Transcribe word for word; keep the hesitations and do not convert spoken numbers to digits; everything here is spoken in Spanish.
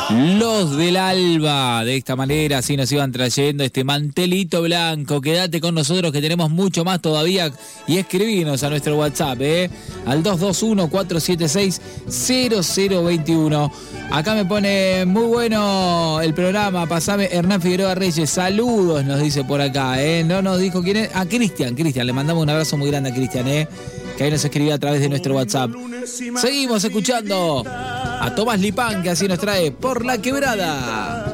Los del Alba, de esta manera así nos iban trayendo este mantelito blanco. Quédate con nosotros que tenemos mucho más todavía y escribinos a nuestro WhatsApp, ¿eh? Al dos dos uno, cuatro siete seis, cero cero dos uno. Acá me pone muy bueno el programa, pasame Hernán Figueroa Reyes, saludos, nos dice por acá, ¿eh? No nos dijo quién es, a Cristian, Cristian, le mandamos un abrazo muy grande a Cristian, ¿eh? Que ahí nos escribió a través de nuestro WhatsApp. Seguimos escuchando a Tomás Lipán, que así nos trae Por la Quebrada.